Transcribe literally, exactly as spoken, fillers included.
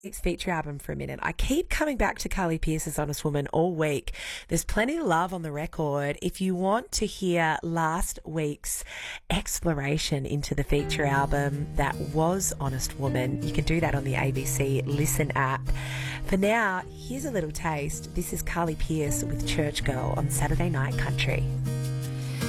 Week's feature album for a minute. I keep coming back to Carly Pearce's Honest Woman all week. There's plenty of love on the record. If you want to hear last week's exploration into the feature album that was Honest Woman, you can do that on the A B C Listen app. For now, here's a little taste. This is Carly Pearce with Church Girl on Saturday Night Country.